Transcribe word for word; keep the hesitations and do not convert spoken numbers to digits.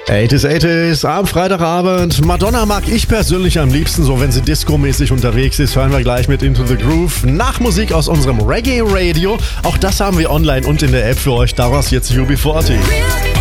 achtziger achtziger am Freitagabend. Madonna mag ich persönlich am liebsten, so wenn sie disco-mäßig unterwegs ist. Hören wir gleich mit Into the Groove. Nach Musik aus unserem Reggae Radio. Auch das haben wir online und in der App für euch. Daraus jetzt U B vierzig.